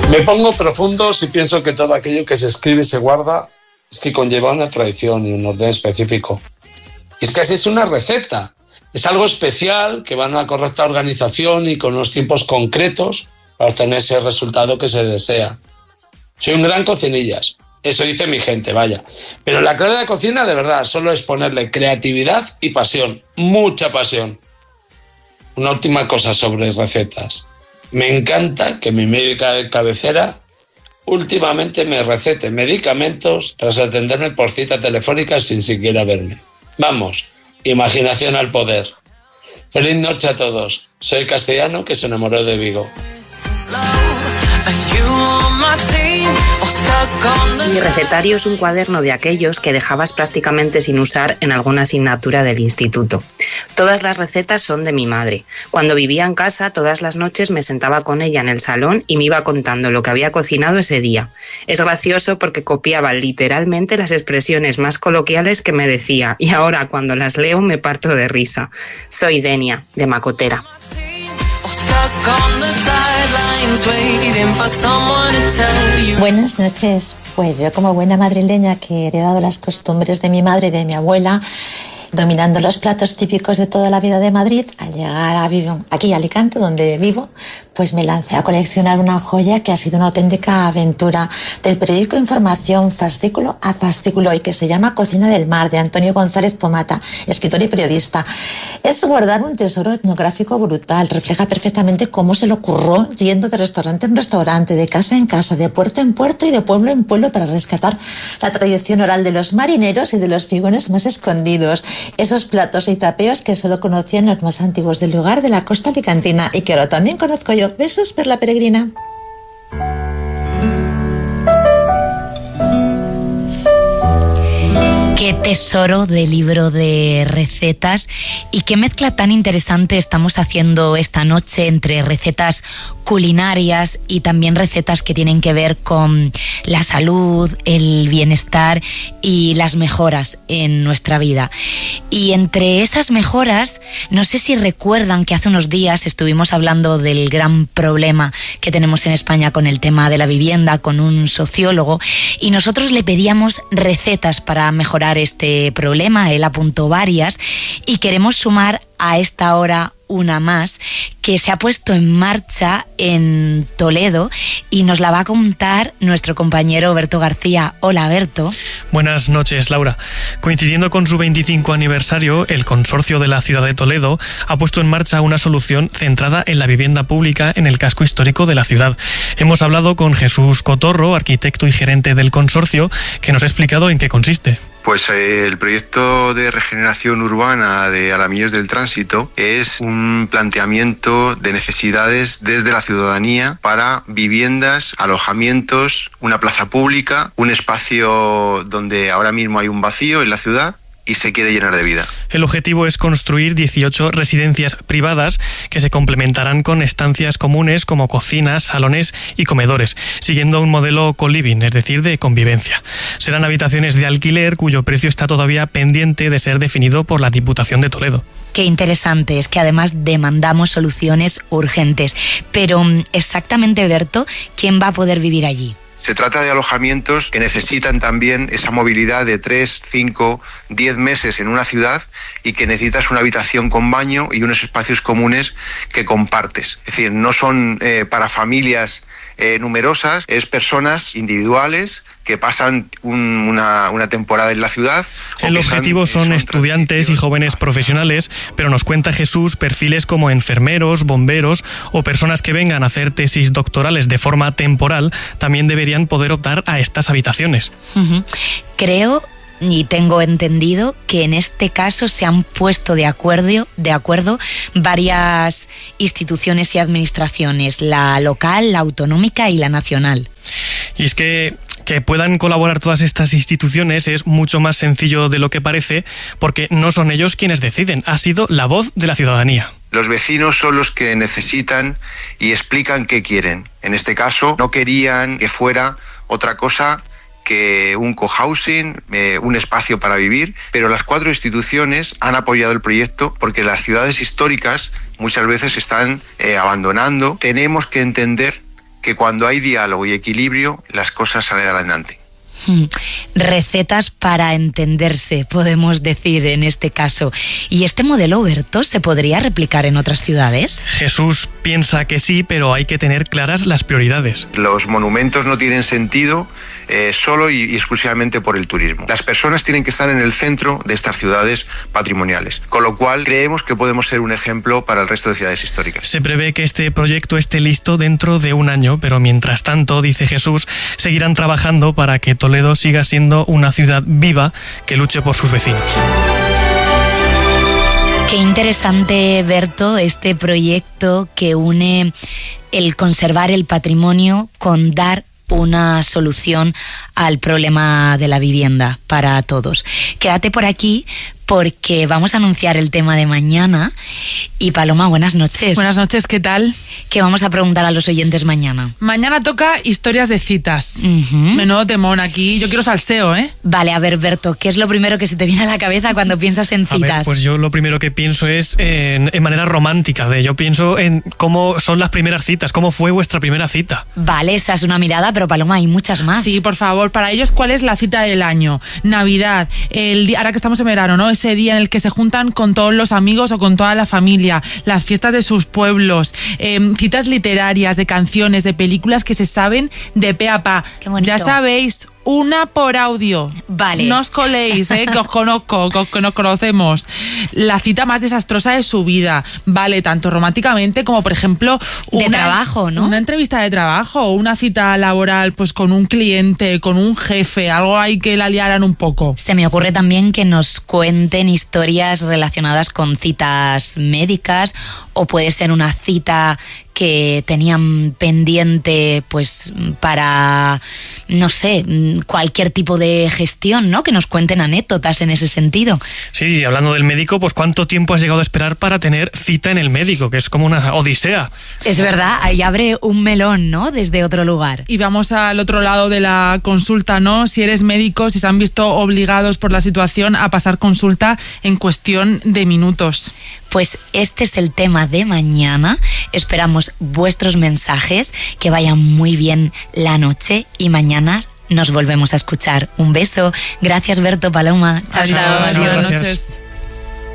Me pongo profundo si pienso que todo aquello que se escribe y se guarda es que conlleva una tradición y un orden específico. Y es que así es una receta. Es algo especial que va en una correcta organización y con unos tiempos concretos para obtener ese resultado que se desea. Soy un gran cocinillas. Eso dice mi gente, vaya. Pero la clave de la cocina, de verdad, solo es ponerle creatividad y pasión. Mucha pasión. Una última cosa sobre recetas. Me encanta que mi médica de cabecera últimamente me recete medicamentos tras atenderme por cita telefónica sin siquiera verme. Vamos, imaginación al poder. Feliz noche a todos. Soy Castellano, que se enamoró de Vigo. Mi recetario es un cuaderno de aquellos que dejabas prácticamente sin usar en alguna asignatura del instituto. Todas las recetas son de mi madre. Cuando vivía en casa, todas las noches me sentaba con ella en el salón y me iba contando lo que había cocinado ese día. Es gracioso porque copiaba literalmente las expresiones más coloquiales que me decía y ahora cuando las leo me parto de risa. Soy Denia, de Macotera. Buenas noches. Pues yo, como buena madrileña que he heredado las costumbres de mi madre y de mi abuela, dominando los platos típicos de toda la vida de Madrid, al llegar aquí a Alicante, donde vivo, pues me lancé a coleccionar una joya que ha sido una auténtica aventura del periódico Información, fascículo a fascículo, y que se llama Cocina del Mar, de Antonio González Pomata, escritor y periodista. Es guardar un tesoro etnográfico brutal, refleja perfectamente cómo se le ocurrió yendo de restaurante en restaurante, de casa en casa, de puerto en puerto y de pueblo en pueblo para rescatar la tradición oral de los marineros y de los figones más escondidos. Esos platos y tapeos que solo conocían los más antiguos del lugar, de la costa alicantina, y que ahora también conozco yo. Besos, Perla Peregrina. Qué tesoro de libro de recetas y qué mezcla tan interesante estamos haciendo esta noche entre recetas culinarias y también recetas que tienen que ver con la salud, el bienestar y las mejoras en nuestra vida. Y entre esas mejoras, no sé si recuerdan que hace unos días estuvimos hablando del gran problema que tenemos en España con el tema de la vivienda, con un sociólogo, y nosotros le pedíamos recetas para mejorar este problema. Él apuntó varias y queremos sumar a esta hora una más que se ha puesto en marcha en Toledo y nos la va a contar nuestro compañero Berto García. Hola, Berto. Buenas noches, Laura. Coincidiendo con su 25 aniversario, el Consorcio de la Ciudad de Toledo ha puesto en marcha una solución centrada en la vivienda pública en el casco histórico de la ciudad. Hemos hablado con Jesús Cotorro, arquitecto y gerente del consorcio, que nos ha explicado en qué consiste. Pues el proyecto de regeneración urbana de Alamillos del Tránsito es un planteamiento de necesidades desde la ciudadanía para viviendas, alojamientos, una plaza pública, un espacio donde ahora mismo hay un vacío en la ciudad y se quiere llenar de vida. El objetivo es construir 18 residencias privadas que se complementarán con estancias comunes como cocinas, salones y comedores, siguiendo un modelo co-living, es decir, de convivencia. Serán habitaciones de alquiler cuyo precio está todavía pendiente de ser definido por la Diputación de Toledo. Qué interesante, es que además demandamos soluciones urgentes. Pero exactamente, Berto, ¿quién va a poder vivir allí? Se trata de alojamientos que necesitan también esa movilidad de 3, 5, 10 meses en una ciudad y que necesitas una habitación con baño y unos espacios comunes que compartes. Es decir, no son para familias numerosas, es personas individuales que pasan una temporada en la ciudad. El objetivo son estudiantes y jóvenes profesionales, pero nos cuenta Jesús perfiles como enfermeros, bomberos o personas que vengan a hacer tesis doctorales de forma temporal también deberían poder optar a estas habitaciones. Creo y tengo entendido que en este caso se han puesto de acuerdo varias instituciones y administraciones, la local, la autonómica y la nacional. Y es que puedan colaborar todas estas instituciones es mucho más sencillo de lo que parece, porque no son ellos quienes deciden, ha sido la voz de la ciudadanía. Los vecinos son los que necesitan y explican qué quieren. En este caso, no querían que fuera otra cosa que un cohousing, un espacio para vivir, pero las 4 instituciones han apoyado el proyecto porque las ciudades históricas muchas veces se están abandonando. Tenemos que entender que cuando hay diálogo y equilibrio, las cosas salen adelante. Recetas para entenderse, podemos decir en este caso. ¿Y este modelo, Berto, se podría replicar en otras ciudades? Jesús piensa que sí, pero hay que tener claras las prioridades. Los monumentos no tienen sentido solo y exclusivamente por el turismo. Las personas tienen que estar en el centro de estas ciudades patrimoniales, con lo cual creemos que podemos ser un ejemplo para el resto de ciudades históricas. Se prevé que este proyecto esté listo dentro de un año, pero mientras tanto, dice Jesús, seguirán trabajando para que Toledo siga siendo una ciudad viva que luche por sus vecinos. Qué interesante, Berto, este proyecto que une el conservar el patrimonio con dar una solución al problema de la vivienda para todos. Quédate por aquí porque vamos a anunciar el tema de mañana. Y Paloma, buenas noches. Buenas noches, ¿qué tal? ¿Qué vamos a preguntar a los oyentes mañana? Mañana toca historias de citas. Menudo temón aquí. Yo quiero salseo, ¿eh? Vale, a ver, Berto, ¿qué es lo primero que se te viene a la cabeza cuando piensas en citas? A ver, pues yo lo primero que pienso es en manera romántica. Yo pienso en cómo son las primeras citas, cómo fue vuestra primera cita. Vale, esa es una mirada, pero Paloma, hay muchas más. Sí, por favor, para ellos, ¿cuál es la cita del año? Navidad, el día, ahora que estamos en verano, ¿no? Ese día en el que se juntan con todos los amigos o con toda la familia, las fiestas de sus pueblos, citas literarias, de canciones, de películas que se saben de pe a pa. Qué bonito. Ya sabéis, una por audio. Vale. No os coléis, que os conozco, que nos conocemos. La cita más desastrosa de su vida. Vale, tanto románticamente como, por ejemplo, de trabajo, ¿no? Una entrevista de trabajo o una cita laboral, pues con un cliente, con un jefe, algo ahí que la liaran un poco. Se me ocurre también que nos cuenten historias relacionadas con citas médicas, o puede ser una cita que tenían pendiente pues para, no sé, cualquier tipo de gestión, ¿no? Que nos cuenten anécdotas en ese sentido. Sí, hablando del médico, pues ¿cuánto tiempo has llegado a esperar para tener cita en el médico? Que es como una odisea. Es verdad, ahí abre un melón, ¿no? Desde otro lugar. Y vamos al otro lado de la consulta, ¿no? Si eres médico, si se han visto obligados por la situación a pasar consulta en cuestión de minutos. Pues este es el tema de mañana. Esperamos vuestros mensajes, que vayan muy bien la noche y mañana nos volvemos a escuchar. Un beso. Gracias, Berto, Paloma. Chao, chao, buenas gracias. noches.